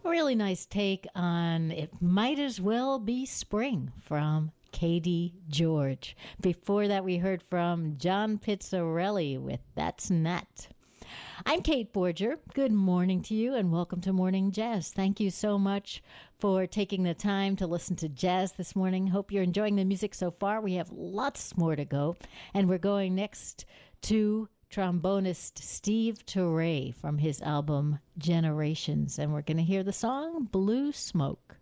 A really nice take on It Might As Well Be Spring from Katie George. Before that, we heard from John Pizzarelli with That's Nat. I'm Kate Borger. Good morning to you and welcome to Morning Jazz. Thank you so much for taking the time to listen to jazz this morning. Hope you're enjoying the music so far. We have lots more to go, and we're going next to trombonist Steve Turre from his album Generations, and we're going to hear the song Blue Smoke.